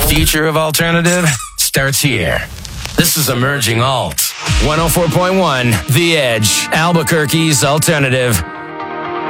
future of alternative starts here. This is Emerging Alt. 104.1 The Edge, Albuquerque's alternative.